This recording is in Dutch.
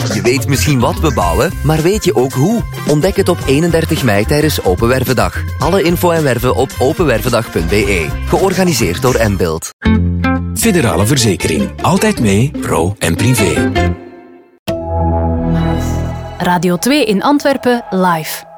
Je weet misschien wat we bouwen, maar weet je ook hoe? Ontdek het op 31 mei tijdens Open Wervendag. Alle info en werven op openwervendag.be. Georganiseerd door Mbuild. Federale Verzekering. Altijd mee, pro en privé. Radio 2 in Antwerpen live.